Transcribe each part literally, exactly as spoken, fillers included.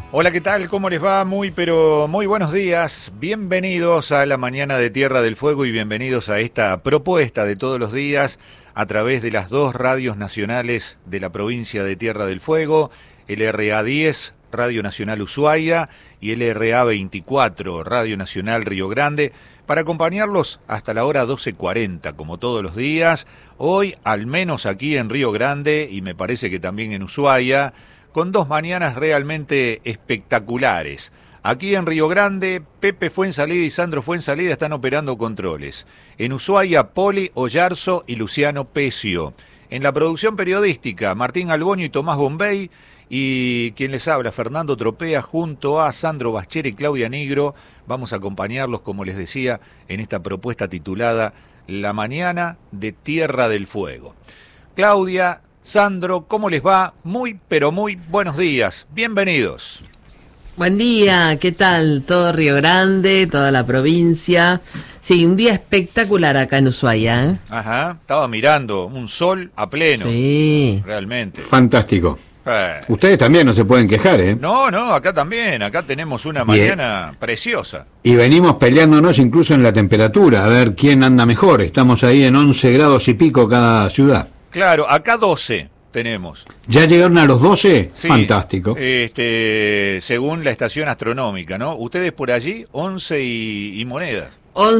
Hola, ¿qué tal? ¿Cómo les va? Muy, pero muy buenos días. Bienvenidos a la mañana de Tierra del Fuego y bienvenidos a esta propuesta de todos los días a través de las dos radios nacionales de la provincia de Tierra del Fuego, el R A diez, Radio Nacional Ushuaia, y el R A veinticuatro, Radio Nacional Río Grande, para acompañarlos hasta la hora doce cuarenta, como todos los días. Hoy, al menos aquí en Río Grande, y me parece que también en Ushuaia, con dos mañanas realmente espectaculares. Aquí en Río Grande, Pepe Fuensalida y Sandro Fuensalida están operando controles. En Ushuaia, Poli Oyarzo y Luciano Pecio. En la producción periodística, Martín Alboño y Tomás Bombay. Y quien les habla, Fernando Tropea, junto a Sandro Baschera y Claudia Nigro. Vamos a acompañarlos, como les decía, en esta propuesta titulada La Mañana de Tierra del Fuego. Claudia, Sandro, ¿cómo les va? Muy, pero muy buenos días. Bienvenidos. Buen día, ¿qué tal? Todo Río Grande, toda la provincia. Sí, un día espectacular acá en Ushuaia, ¿eh? Ajá, estaba mirando un sol a pleno. Sí. Realmente. Fantástico. Eh. Ustedes también no se pueden quejar, ¿eh? No, no, acá también. Acá tenemos una mañana Bien. preciosa. Y venimos peleándonos incluso en la temperatura, a ver quién anda mejor. Estamos ahí en once grados y pico cada ciudad. Claro, acá doce tenemos. ¿Ya llegaron a los doce? Sí, fantástico. Este, según la estación astronómica, ¿no? Ustedes por allí, once y, y monedas.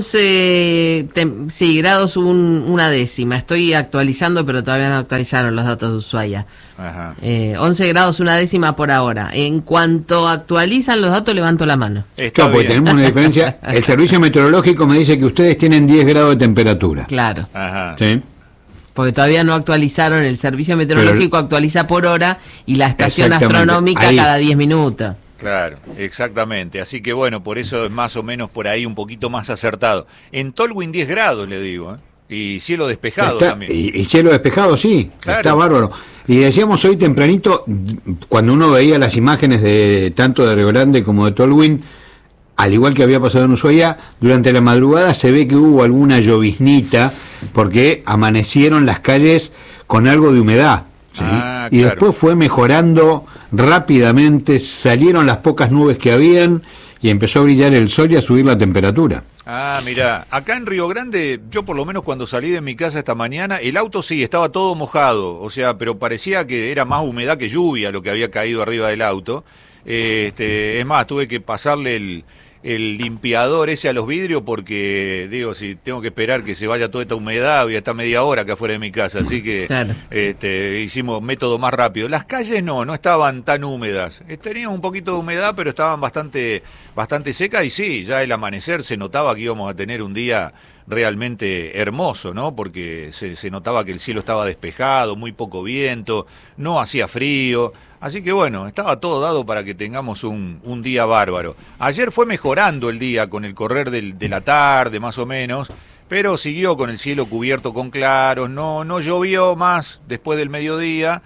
once, tem, sí, grados un, una décima. Estoy actualizando, pero todavía no actualizaron los datos de Ushuaia. Ajá. Eh, once grados una décima por ahora. En cuanto actualizan los datos, levanto la mano. Está claro, porque bien. tenemos una diferencia. El servicio meteorológico me dice que ustedes tienen diez grados de temperatura. Claro. Ajá. ¿Sí? Porque todavía no actualizaron, el servicio meteorológico Pero, actualiza por hora y la estación astronómica ahí. Cada diez minutos. Claro, exactamente. Así que bueno, por eso es más o menos por ahí un poquito más acertado. En Tolwyn diez grados, le digo, ¿eh? Y cielo despejado está, también. Y, y cielo despejado, sí, claro. Está bárbaro. Y decíamos hoy tempranito, cuando uno veía las imágenes de tanto de Río Grande como de Tolwyn, al igual que había pasado en Ushuaia, durante la madrugada se ve que hubo alguna lloviznita, porque amanecieron las calles con algo de humedad. ¿sí? Ah, y claro. después fue mejorando rápidamente, salieron las pocas nubes que habían y empezó a brillar el sol y a subir la temperatura. Ah, mira, acá en Río Grande, yo por lo menos cuando salí de mi casa esta mañana, el auto sí, estaba todo mojado, o sea, pero parecía que era más humedad que lluvia lo que había caído arriba del auto. Este, es más, tuve que pasarle el... el limpiador ese a los vidrios porque, digo, si tengo que esperar que se vaya toda esta humedad, voy a estar media hora acá afuera de mi casa, así que claro. este, hicimos método más rápido. Las calles no, no estaban tan húmedas, tenían un poquito de humedad, pero estaban bastante, bastante secas y sí, ya el amanecer se notaba que íbamos a tener un día realmente hermoso, ¿no? Porque se, se notaba que el cielo estaba despejado, muy poco viento, no hacía frío. Así que bueno, estaba todo dado para que tengamos un, un día bárbaro. Ayer fue mejorando el día con el correr del, de la tarde, más o menos, pero siguió con el cielo cubierto con claros, no, no llovió más después del mediodía,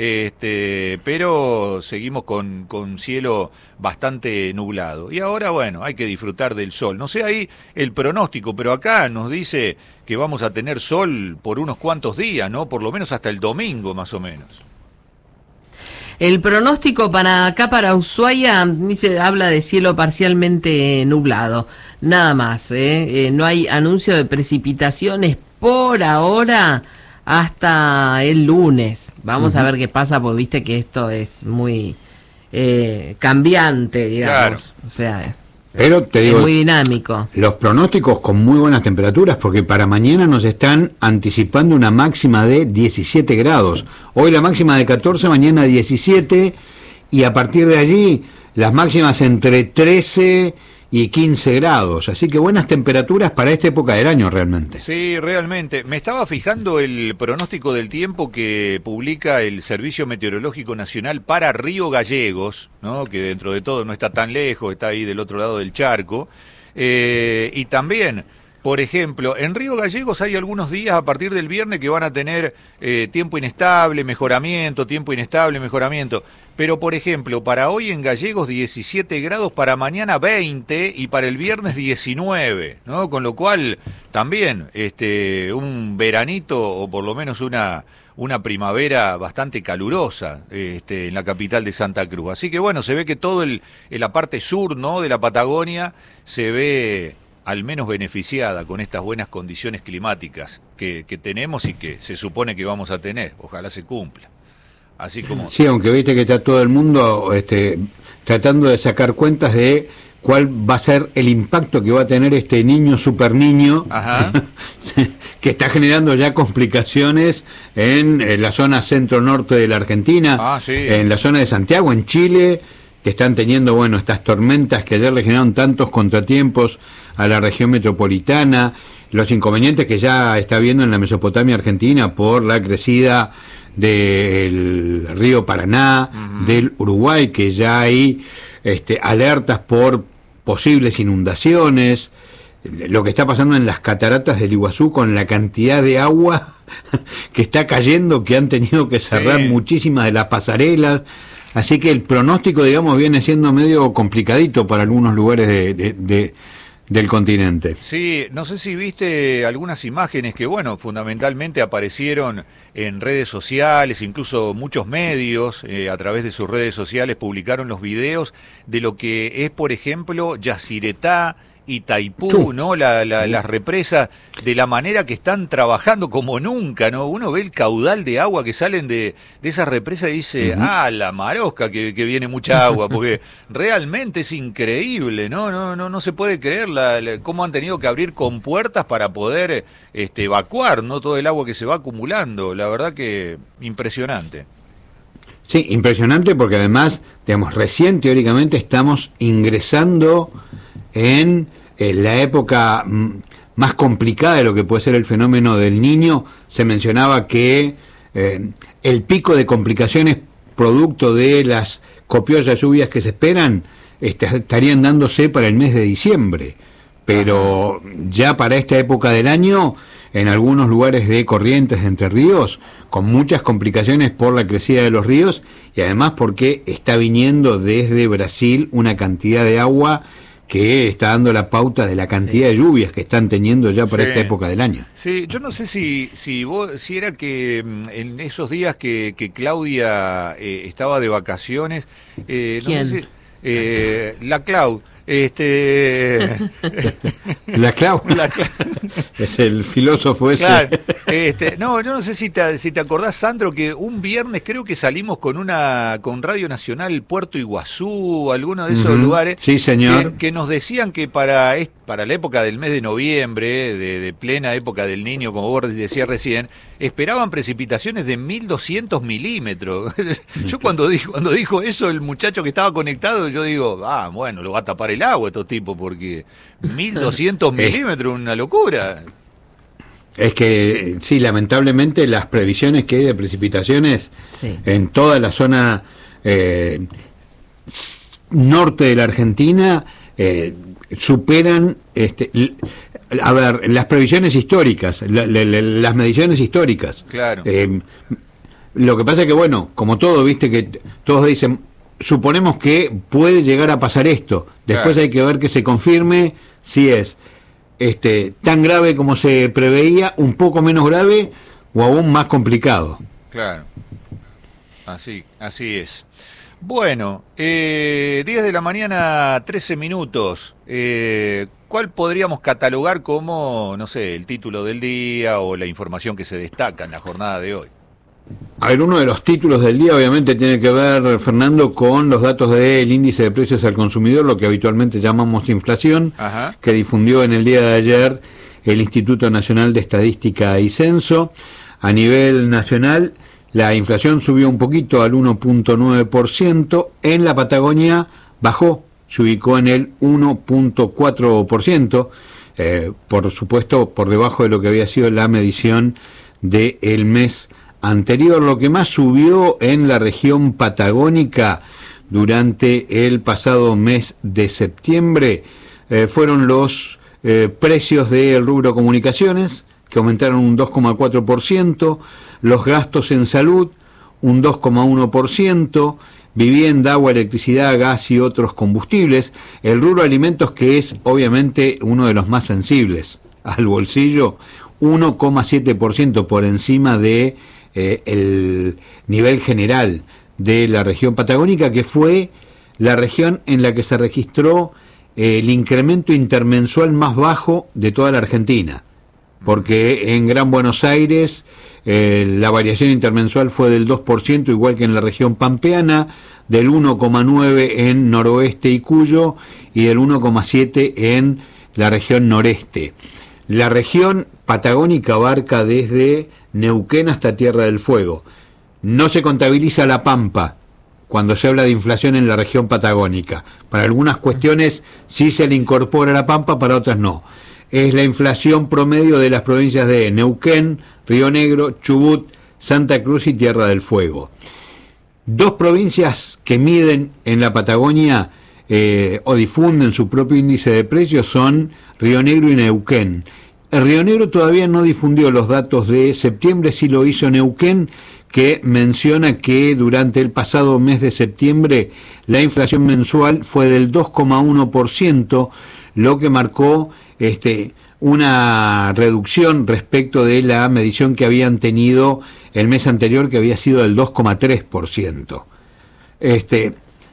este, pero seguimos con, con cielo bastante nublado. Y ahora, bueno, hay que disfrutar del sol. No sé ahí el pronóstico, pero acá nos dice que vamos a tener sol por unos cuantos días, ¿no? Por lo menos hasta el domingo, más o menos. El pronóstico para acá, para Ushuaia, dice, habla de cielo parcialmente nublado, nada más, ¿eh? Eh, no hay anuncio de precipitaciones por ahora hasta el lunes. Vamos uh-huh. a ver qué pasa, porque viste que esto es muy eh, cambiante, digamos, claro. o sea... Pero te digo, es muy dinámico. Los pronósticos con muy buenas temperaturas, porque para mañana nos están anticipando una máxima de diecisiete grados. Hoy la máxima de catorce, mañana diecisiete, y a partir de allí las máximas entre trece y quince grados. Así que buenas temperaturas para esta época del año realmente. Sí, realmente. Me estaba fijando el pronóstico del tiempo que publica el Servicio Meteorológico Nacional para Río Gallegos, ¿no? Que dentro de todo no está tan lejos, está ahí del otro lado del charco. Eh, y también, por ejemplo, en Río Gallegos hay algunos días a partir del viernes que van a tener eh, tiempo inestable, mejoramiento, tiempo inestable, mejoramiento. Pero, por ejemplo, para hoy en Gallegos diecisiete grados, para mañana veinte y para el viernes diecinueve, ¿no? Con lo cual, también, este, un veranito o por lo menos una, una primavera bastante calurosa este, en la capital de Santa Cruz. Así que bueno, se ve que todo el, en la parte sur, ¿no?, de la Patagonia se ve al menos beneficiada con estas buenas condiciones climáticas que, que tenemos y que se supone que vamos a tener. Ojalá se cumpla. Así como... Sí, aunque viste que está todo el mundo este, tratando de sacar cuentas de cuál va a ser el impacto que va a tener este niño super niño que está generando ya complicaciones en, en la zona centro-norte de la Argentina, ah, sí. en la zona de Santiago, en Chile, que están teniendo, bueno, estas tormentas que ayer le generaron tantos contratiempos a la región metropolitana, los inconvenientes que ya está viendo en la Mesopotamia argentina por la crecida del río Paraná, uh-huh. del Uruguay, que ya hay este, alertas por posibles inundaciones, lo que está pasando en las cataratas del Iguazú con la cantidad de agua que está cayendo, que han tenido que cerrar sí. muchísimas de las pasarelas, así que el pronóstico, digamos, viene siendo medio complicadito para algunos lugares de, de, de del continente. Sí, no sé si viste algunas imágenes que, bueno, fundamentalmente aparecieron en redes sociales, incluso muchos medios eh, a través de sus redes sociales publicaron los videos de lo que es, por ejemplo, Yacyretá, Itaipú, ¿no? La, la, las represas, de la manera que están trabajando como nunca, ¿no? Uno ve el caudal de agua que salen de, de esas represas y dice, uh-huh. ah, la marosca que, que viene mucha agua, porque realmente es increíble, ¿no? No, no, no se puede creer la, la, cómo han tenido que abrir compuertas para poder este, evacuar, ¿no?, todo el agua que se va acumulando. La verdad que impresionante. Sí, impresionante, porque además, digamos, recién teóricamente estamos ingresando en eh, la época m- más complicada de lo que puede ser el fenómeno del Niño. Se mencionaba que eh, el pico de complicaciones producto de las copiosas lluvias que se esperan este, estarían dándose para el mes de diciembre, pero Ajá. ya para esta época del año, en algunos lugares de Corrientes, de Entre Ríos, con muchas complicaciones por la crecida de los ríos y además porque está viniendo desde Brasil una cantidad de agua que está dando la pauta de la cantidad sí. de lluvias que están teniendo ya para sí. esta época del año. Sí, yo no sé si si vos, si era que en esos días que, que Claudia eh, estaba de vacaciones, eh, no ¿Quién? sé si, eh, la Clau, este la Clau, la Clau. Es el filósofo ese. Claro, este, no, yo no sé si te, si te acordás, Sandro, que un viernes creo que salimos con una con Radio Nacional Puerto Iguazú, alguno de esos uh-huh. lugares. Sí, señor. Que, que nos decían que para para la época del mes de noviembre, de, de plena época del Niño, como vos decías recién, esperaban precipitaciones de mil doscientos milímetros. Yo cuando dijo, cuando dijo eso el muchacho que estaba conectado, yo digo, ah, bueno, lo va a tapar el agua estos tipos, porque mil doscientos milímetros, una locura. Es que, sí, lamentablemente las previsiones que hay de precipitaciones sí. en toda la zona eh, norte de la Argentina eh, superan, este, a ver, las previsiones históricas, la, la, la, las mediciones históricas. Claro. Eh, lo que pasa es que, bueno, como todo, viste que todos dicen, suponemos que puede llegar a pasar esto. Después claro. hay que ver que se confirme si es este tan grave como se preveía, un poco menos grave o aún más complicado. Claro. Así, así es. Bueno, eh, diez de la mañana, trece minutos. Eh, ¿Cuál podríamos catalogar como, no sé, el título del día o la información que se destaca en la jornada de hoy? A ver, uno de los títulos del día obviamente tiene que ver, Fernando, con los datos del índice de precios al consumidor, lo que habitualmente llamamos inflación, Ajá. que difundió en el día de ayer el Instituto Nacional de Estadística y Censo. A nivel nacional, la inflación subió un poquito al uno punto nueve por ciento, en la Patagonia bajó, se ubicó en el uno punto cuatro por ciento, eh, por supuesto por debajo de lo que había sido la medición del mes anterior. Lo que más subió en la región patagónica durante el pasado mes de septiembre eh, fueron los eh, precios del rubro comunicaciones, que aumentaron un dos coma cuatro por ciento, los gastos en salud un dos coma uno por ciento, vivienda, agua, electricidad, gas y otros combustibles, el rubro alimentos, que es obviamente uno de los más sensibles al bolsillo, uno coma siete por ciento por encima de eh, el nivel general de la región patagónica, que fue la región en la que se registró eh, el incremento intermensual más bajo de toda la Argentina, porque en Gran Buenos Aires eh, la variación intermensual fue del dos por ciento, igual que en la región pampeana, del uno coma nueve por ciento en noroeste y Cuyo, y del uno coma siete por ciento en la región noreste. La región patagónica abarca desde Neuquén hasta Tierra del Fuego. No se contabiliza la Pampa cuando se habla de inflación en la región patagónica. Para algunas cuestiones sí se le incorpora la Pampa, para otras no. Es la inflación promedio de las provincias de Neuquén, Río Negro, Chubut, Santa Cruz y Tierra del Fuego. Dos provincias que miden en la Patagonia eh, o difunden su propio índice de precios son Río Negro y Neuquén. El Río Negro todavía no difundió los datos de septiembre, sí lo hizo Neuquén, que menciona que durante el pasado mes de septiembre la inflación mensual fue del dos coma uno por ciento, lo que marcó este, una reducción respecto de la medición que habían tenido el mes anterior, que había sido del dos coma tres por ciento. Este,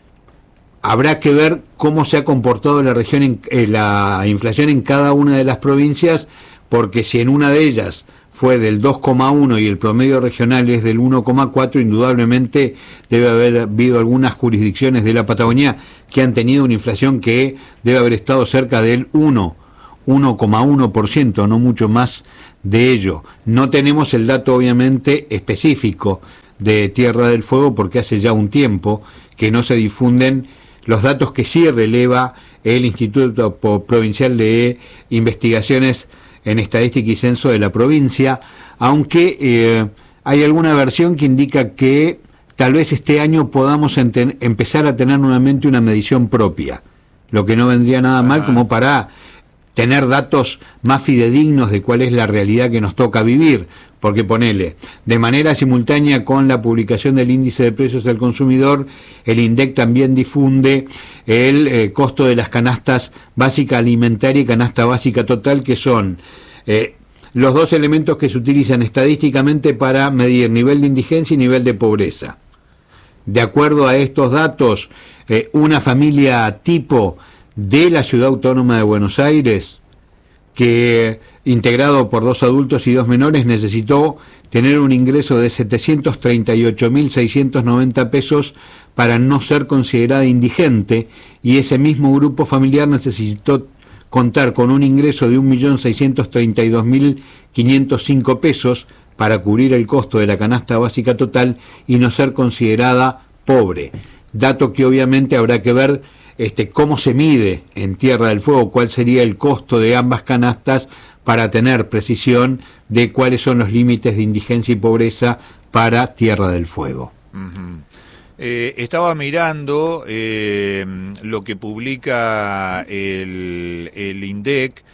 habrá que ver cómo se ha comportado la región en, eh, la inflación en cada una de las provincias, porque si en una de ellas fue del dos coma uno y el promedio regional es del uno coma cuatro, indudablemente debe haber habido algunas jurisdicciones de la Patagonia que han tenido una inflación que debe haber estado cerca del uno coma uno por ciento, no mucho más de ello. No tenemos el dato obviamente específico de Tierra del Fuego, porque hace ya un tiempo que no se difunden los datos que sí releva el Instituto Provincial de Investigaciones en Estadística y Censo de la provincia, aunque eh, hay alguna versión que indica que tal vez este año podamos enten- empezar a tener nuevamente una medición propia, lo que no vendría nada mal Ajá. como para tener datos más fidedignos de cuál es la realidad que nos toca vivir, porque ponele, de manera simultánea con la publicación del índice de precios del consumidor, el INDEC también difunde el eh, costo de las canastas básica alimentaria y canasta básica total, que son eh, los dos elementos que se utilizan estadísticamente para medir nivel de indigencia y nivel de pobreza. De acuerdo a estos datos, eh, una familia tipo de la Ciudad Autónoma de Buenos Aires, que integrado por dos adultos y dos menores, necesitó tener un ingreso de setecientos treinta y ocho mil seiscientos noventa pesos para no ser considerada indigente, y ese mismo grupo familiar necesitó contar con un ingreso de un millón seiscientos treinta y dos mil quinientos cinco pesos para cubrir el costo de la canasta básica total y no ser considerada pobre. Dato que obviamente habrá que ver Este, cómo se mide en Tierra del Fuego, cuál sería el costo de ambas canastas para tener precisión de cuáles son los límites de indigencia y pobreza para Tierra del Fuego. Uh-huh. Eh, estaba mirando eh, lo que publica el, el INDEC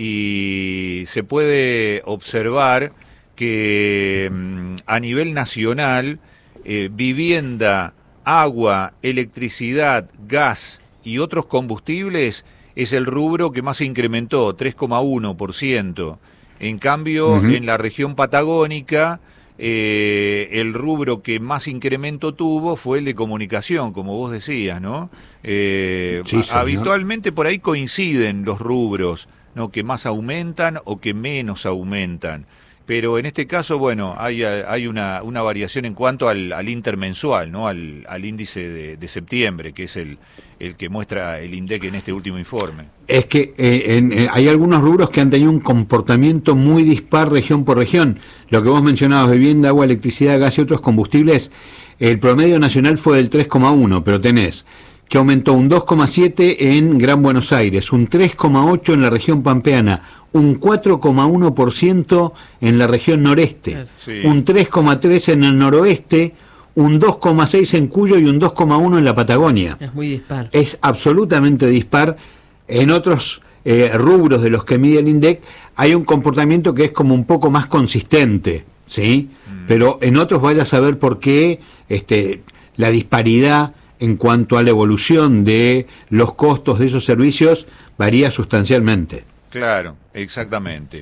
y se puede observar que a nivel nacional eh, vivienda, agua, electricidad, gas y otros combustibles es el rubro que más se incrementó, tres coma uno por ciento. En cambio, uh-huh. en la región patagónica, eh, el rubro que más incremento tuvo fue el de comunicación, como vos decías, ¿no? Eh, sí, habitualmente por ahí coinciden los rubros, ¿no? Que más aumentan o que menos aumentan. Pero en este caso, bueno, hay, hay una, una variación en cuanto al, al intermensual, ¿no? Al, al índice de, de septiembre, que es el, el que muestra el INDEC en este último informe. Es que eh, en, eh, hay algunos rubros que han tenido un comportamiento muy dispar región por región. Lo que vos mencionabas, vivienda, agua, electricidad, gas y otros combustibles, el promedio nacional fue del tres coma uno, pero tenés que aumentó un dos coma siete en Gran Buenos Aires, un tres coma ocho en la región pampeana, un cuatro coma uno por ciento en la región noreste, sí. un tres coma tres en el noroeste, un dos coma seis en Cuyo y un dos coma uno en la Patagonia. Es muy dispar. Es absolutamente dispar. En otros eh, rubros de los que mide el INDEC hay un comportamiento que es como un poco más consistente, ¿sí? Mm. Pero en otros vaya a saber por qué este, la disparidad en cuanto a la evolución de los costos de esos servicios varía sustancialmente. Claro, exactamente.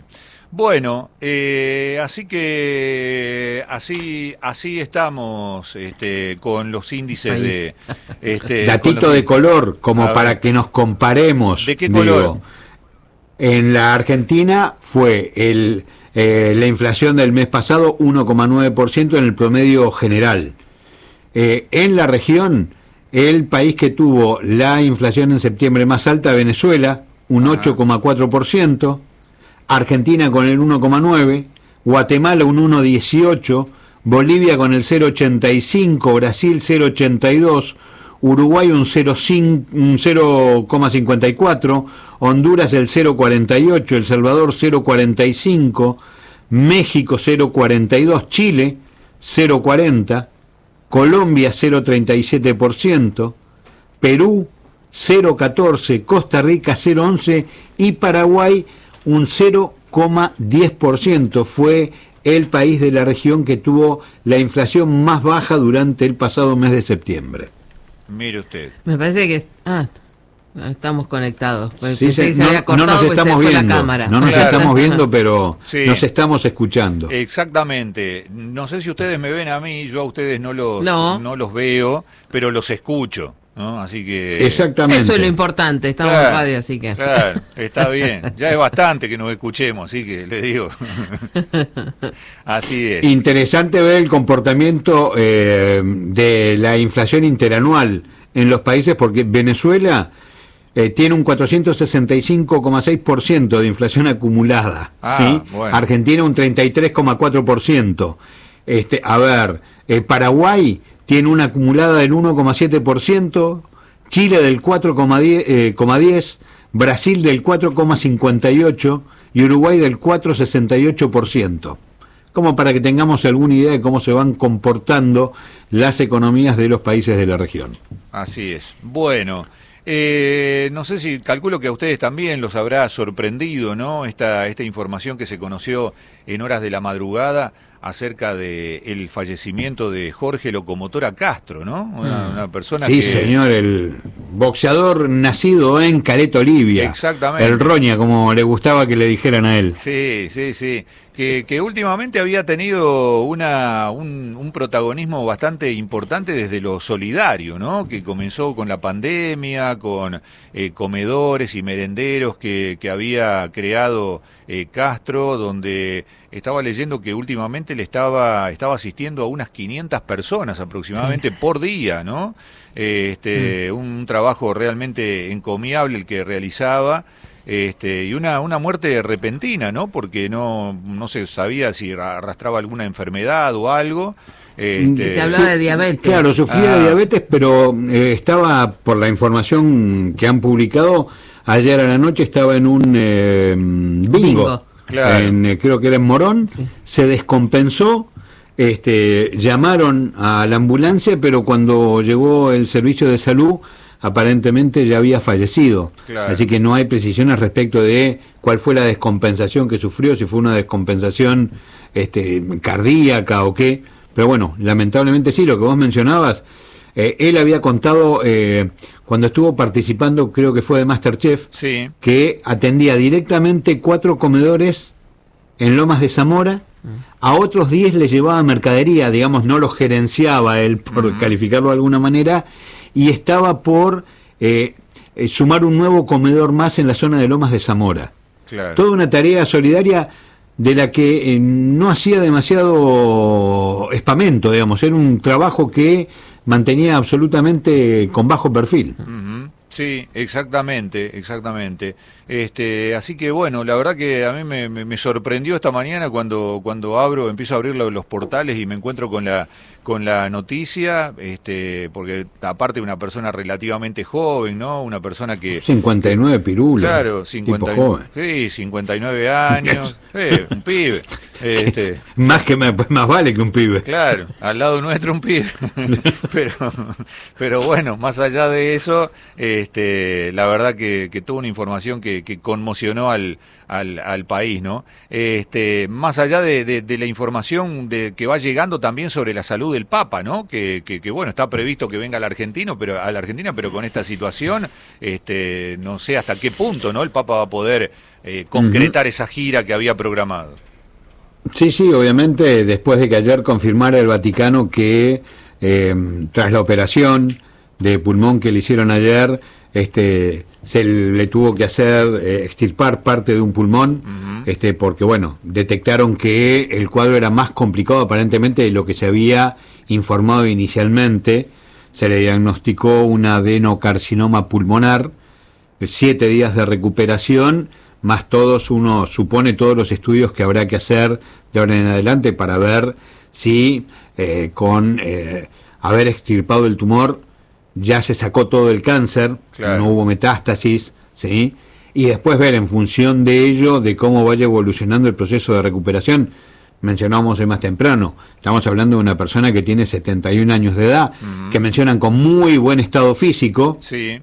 Bueno, eh, así que así así estamos este, con los índices País. de... Este, Datito los, de color, como a para ver, que nos comparemos. ¿de qué digo. color? En la Argentina fue el, eh, la inflación del mes pasado uno coma nueve por ciento en el promedio general. Eh, en la región, el país que tuvo la inflación en septiembre más alta, Venezuela, un ocho coma cuatro por ciento, Argentina con el uno coma nueve por ciento, Guatemala un uno coma dieciocho por ciento, Bolivia con el cero coma ochenta y cinco por ciento, Brasil cero coma ochenta y dos por ciento, Uruguay un cero coma cincuenta y cuatro por ciento, Honduras el cero coma cuarenta y ocho por ciento, El Salvador cero coma cuarenta y cinco por ciento, México cero coma cuarenta y dos por ciento, Chile cero coma cuarenta por ciento, Colombia cero coma treinta y siete por ciento, Perú cero coma catorce por ciento, Costa Rica cero coma once por ciento y Paraguay un cero coma diez por ciento. Fue el país de la región que tuvo la inflación más baja durante el pasado mes de septiembre. Mire usted. Me parece que... Ah, estamos conectados. Sí, Pensé sí, que se no, había cortado no nos porque se estamos fue viendo, la cámara. no nos Claro. estamos viendo, pero Sí. nos estamos escuchando. Exactamente. No sé si ustedes me ven a mí, yo a ustedes no los, No. no los veo, pero los escucho, ¿no? Así que... Exactamente. Eso es lo importante, estamos Claro, en radio, así que... Claro, está bien. Ya es bastante que nos escuchemos, así que le digo. Así es. Interesante ver el comportamiento eh, de la inflación interanual en los países, porque Venezuela eh, tiene un cuatrocientos sesenta y cinco coma seis por ciento de inflación acumulada, Ah, ¿sí? bueno. Argentina un treinta y tres coma cuatro por ciento. Este, a ver, eh, Paraguay tiene una acumulada del uno coma siete por ciento, Chile del cuatro coma diez por ciento, Brasil del cuatro coma cincuenta y ocho por ciento y Uruguay del cuatro coma sesenta y ocho por ciento. Como para que tengamos alguna idea de cómo se van comportando las economías de los países de la región. Así es. Bueno, eh, no sé si calculo que a ustedes también los habrá sorprendido, ¿no? Esta, esta información que se conoció en horas de la madrugada acerca de el fallecimiento de Jorge Locomotora Castro, ¿no? Una, una persona Sí, que... señor, el boxeador nacido en Caleta Olivia. Exactamente. El Roña, como le gustaba que le dijeran a él. Sí, sí, sí. Que, que últimamente había tenido una, un, un protagonismo bastante importante desde lo solidario, ¿no? Que comenzó con la pandemia, con eh, comedores y merenderos que, que había creado eh, Castro, donde estaba leyendo que últimamente le estaba, estaba asistiendo a unas quinientas personas aproximadamente sí. por día, ¿no? Eh, este, mm. un trabajo realmente encomiable el que realizaba. Este, y una, una muerte repentina, ¿no? Porque no, no se sabía si arrastraba alguna enfermedad o algo. Este, sí, se hablaba de diabetes. Claro, sufría ah. de diabetes, pero eh, estaba, por la información que han publicado, ayer a la noche estaba en un eh, bingo. bingo. Claro. En, eh, creo que era en Morón, sí. Se descompensó. Este, llamaron a la ambulancia, pero cuando llegó el servicio de salud, aparentemente ya había fallecido. Claro. Así que no hay precisiones respecto de cuál fue la descompensación que sufrió, si fue una descompensación este, cardíaca o qué. Pero bueno, lamentablemente sí, lo que vos mencionabas, eh, él había contado eh, cuando estuvo participando, creo que fue de MasterChef, sí. que atendía directamente cuatro comedores en Lomas de Zamora. A otros diez le llevaba mercadería, digamos, no los gerenciaba él, por uh-huh. calificarlo de alguna manera, y estaba por eh, eh, sumar un nuevo comedor más en la zona de Lomas de Zamora. Claro. Toda una tarea solidaria de la que eh, no hacía demasiado espamento, digamos, era un trabajo que mantenía absolutamente con bajo perfil. Uh-huh. Sí, exactamente, exactamente. Este, así que bueno, la verdad que a mí me, me, me sorprendió esta mañana cuando cuando abro, empiezo a abrir los, los portales y me encuentro con la con la noticia, este, porque aparte de una persona relativamente joven, ¿no? Una persona que... cincuenta y nueve pirulas. Claro, cincuenta, tipo joven. Sí, cincuenta y nueve años, sí, un pibe. Este, más que más, más vale que un pibe. Claro, al lado nuestro un pibe. pero, pero bueno, más allá de eso, este, la verdad que, que tuvo una información que, que conmocionó al, al, al país, ¿no? Este, más allá de, de, de la información de, que va llegando también sobre la salud salud del Papa, ¿no? Que, que, que bueno, está previsto que venga al argentino, pero a la Argentina, pero con esta situación, este, no sé hasta qué punto, ¿no? El Papa va a poder eh, concretar uh-huh. esa gira que había programado. Sí, sí, obviamente, después de que ayer confirmara el Vaticano que eh, tras la operación de pulmón que le hicieron ayer, este, se le tuvo que hacer eh, extirpar parte de un pulmón, uh-huh. este, porque bueno, detectaron que el cuadro era más complicado aparentemente de lo que se había informado inicialmente. Se le diagnosticó un adenocarcinoma pulmonar, siete días de recuperación, más todos, uno supone todos los estudios que habrá que hacer de ahora en adelante para ver si eh, con eh, haber extirpado el tumor ya se sacó todo el cáncer, claro. no hubo metástasis, ¿sí? Y después ver en función de ello, de cómo vaya evolucionando el proceso de recuperación. Mencionábamos hoy más temprano, estamos hablando de una persona que tiene setenta y un años de edad, uh-huh. que mencionan con muy buen estado físico, sí.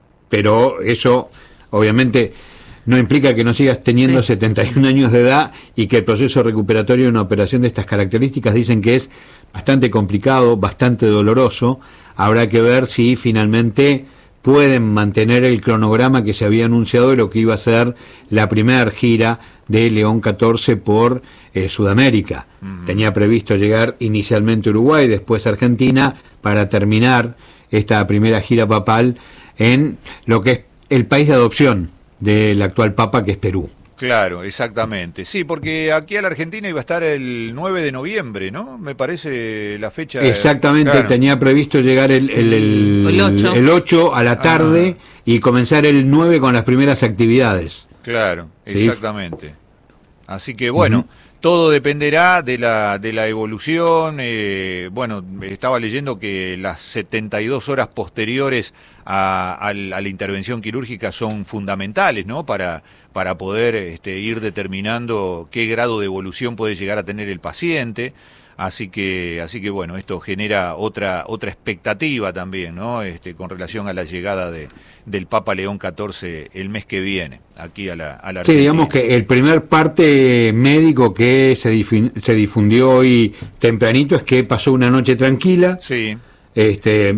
pero eso obviamente no implica que no sigas teniendo sí. setenta y un años de edad y que el proceso recuperatorio de una operación de estas características dicen que es bastante complicado, bastante doloroso. Habrá que ver si finalmente pueden mantener el cronograma que se había anunciado de lo que iba a ser la primera gira de León catorce por eh, Sudamérica. Uh-huh. Tenía previsto llegar inicialmente a Uruguay, después a Argentina, para terminar esta primera gira papal en lo que es el país de adopción del actual Papa, que es Perú. Claro, exactamente. Sí, porque aquí a la Argentina iba a estar el nueve de noviembre, ¿no? Me parece la fecha... Exactamente, claro. Tenía previsto llegar el, el, el, el, ocho. el ocho a la tarde ah. y comenzar el nueve con las primeras actividades. Claro, exactamente. ¿Sí? Así que bueno... Uh-huh. Todo dependerá de la de la evolución. Eh, bueno, estaba leyendo que las setenta y dos horas posteriores a, a, la, a la intervención quirúrgica son fundamentales, ¿no? Para para poder este, ir determinando qué grado de evolución puede llegar a tener el paciente. Así que así que bueno, esto genera otra otra expectativa también, ¿no? Este, con relación a la llegada de del Papa León catorce el mes que viene aquí a la, a la Argentina. Sí, digamos que el primer parte médico que se, difun- se difundió hoy tempranito es que pasó una noche tranquila. Sí. Este,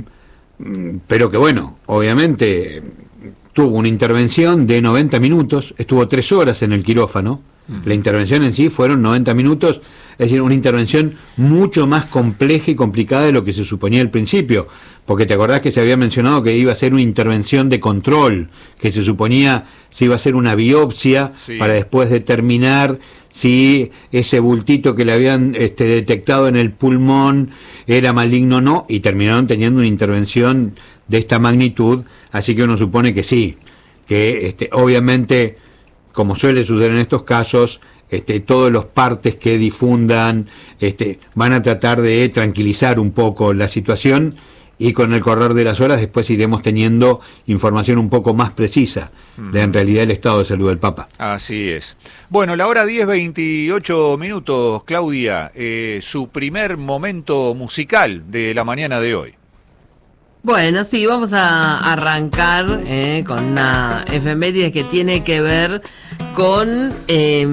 pero que bueno, obviamente tuvo una intervención de noventa minutos, estuvo tres horas en el quirófano. La intervención en sí fueron noventa minutos, es decir, una intervención mucho más compleja y complicada de lo que se suponía al principio, porque te acordás que se había mencionado que iba a ser una intervención de control, que se suponía se iba a hacer una biopsia sí. para después determinar si ese bultito que le habían este, detectado en el pulmón era maligno o no, y terminaron teniendo una intervención de esta magnitud, así que uno supone que sí, que este, obviamente... como suele suceder en estos casos, este, todos los partes que difundan este, van a tratar de tranquilizar un poco la situación y con el correr de las horas después iremos teniendo información un poco más precisa de en realidad el estado de salud del Papa. Así es. Bueno, la hora diez veintiocho minutos, Claudia, eh, su primer momento musical de la mañana de hoy. Bueno, sí, vamos a arrancar eh, con una efeméride que tiene que ver con eh,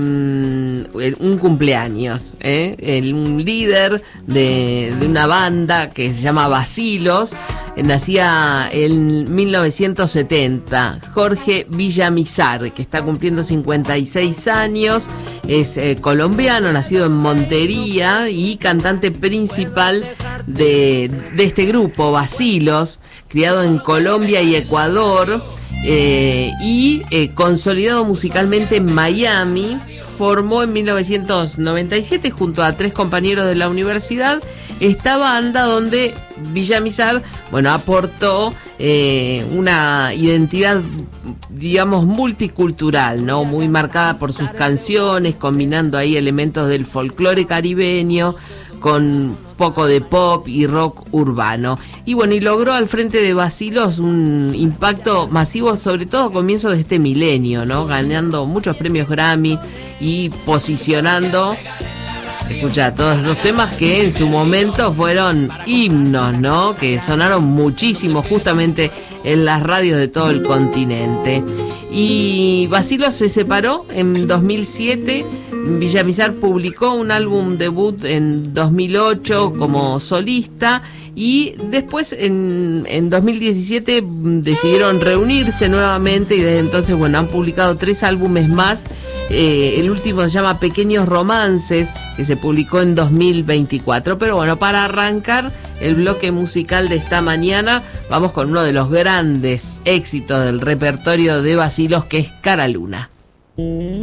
un cumpleaños. Eh, el, un líder de, de una banda que se llama Vacilos, eh, nacía en mil novecientos setenta, Jorge Villamizar, que está cumpliendo cincuenta y seis años, es eh, colombiano, nacido en Montería y cantante principal de, de este grupo, Vacilos, criado en Colombia y Ecuador, eh, y eh, consolidado musicalmente en Miami. Formó en mil novecientos noventa y siete junto a tres compañeros de la universidad esta banda donde Villamizar, bueno, aportó eh, una identidad, digamos, multicultural, ¿no? Muy marcada por sus canciones, combinando ahí elementos del folclore caribeño con poco de pop y rock urbano. Y bueno, y logró al frente de Vacilos un impacto masivo, sobre todo a comienzos de este milenio, ¿no? Ganando muchos premios Grammy y posicionando, escucha, todos esos temas que en su momento fueron himnos, ¿no? Que sonaron muchísimo justamente en las radios de todo el continente. Y Bacilos se separó en dos mil siete. Villamizar publicó un álbum debut en dos mil ocho como solista y después en, en dos mil diecisiete decidieron reunirse nuevamente y desde entonces, bueno, han publicado tres álbumes más. Eh, el último se llama Pequeños Romances, que se publicó en dos mil veinticuatro. Pero bueno, para arrancar el bloque musical de esta mañana, vamos con uno de los grandes éxitos del repertorio de Bacilos, que es Cara Luna.